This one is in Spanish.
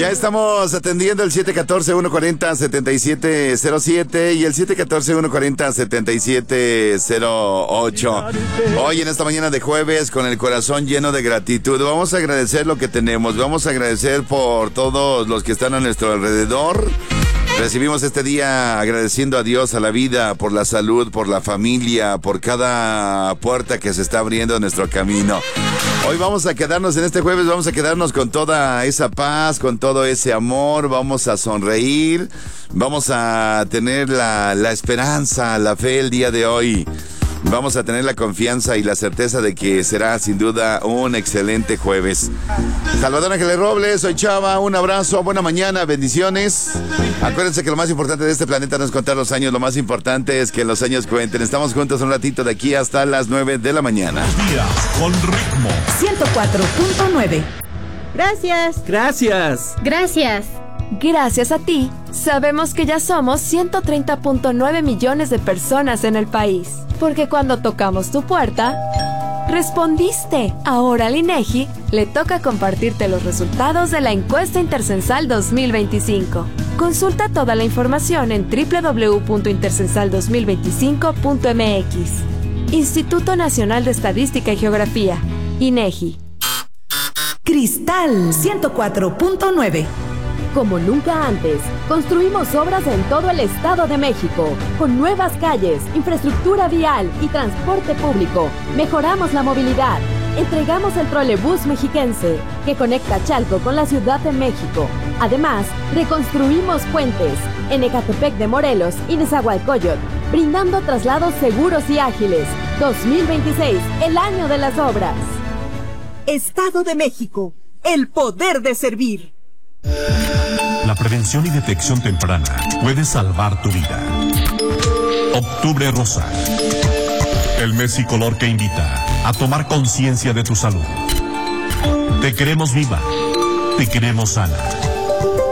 Ya estamos atendiendo el 714-140-7707 y el 714-140-7708. Hoy en esta mañana de jueves, con el corazón lleno de gratitud, vamos a agradecer lo que tenemos, vamos a agradecer por todos los que están a nuestro alrededor. Recibimos este día agradeciendo a Dios, a la vida, por la salud, por la familia, por cada puerta que se está abriendo en nuestro camino. Hoy vamos a quedarnos en este jueves, vamos a quedarnos con toda esa paz, con todo ese amor, vamos a sonreír, vamos a tener la esperanza, la fe el día de hoy. Vamos a tener la confianza y la certeza de que será sin duda un excelente jueves. Salvador Ángeles Robles, soy Chava, un abrazo, buena mañana, bendiciones. Acuérdense que lo más importante de este planeta no es contar los años, lo más importante es que los años cuenten. Estamos juntos un ratito de aquí hasta las 9 de la mañana. Días con ritmo. 104.9. Gracias. Gracias. Gracias. Gracias a ti, sabemos que ya somos 130.9 millones de personas en el país. Porque cuando tocamos tu puerta, respondiste. Ahora al INEGI le toca compartirte los resultados de la encuesta Intercensal 2025. Consulta toda la información en www.intercensal2025.mx. Instituto Nacional de Estadística y Geografía, INEGI. Cristal 104.9. Como nunca antes, construimos obras en todo el Estado de México, con nuevas calles, infraestructura vial y transporte público. Mejoramos la movilidad. Entregamos el trolebús mexiquense, que conecta Chalco con la Ciudad de México. Además, reconstruimos puentes en Ecatepec de Morelos y Nezahualcóyotl, brindando traslados seguros y ágiles. 2026, el año de las obras. Estado de México, el poder de servir. La prevención y detección temprana puede salvar tu vida. Octubre Rosa. El mes y color que invita a tomar conciencia de tu salud. Te queremos viva. Te queremos sana.